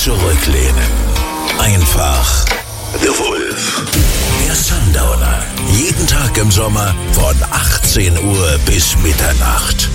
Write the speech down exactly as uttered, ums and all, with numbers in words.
zurücklehnen. Einfach The Wolf. Der Sundowner. Jeden Tag im Sommer von achtzehn Uhr bis Mitternacht.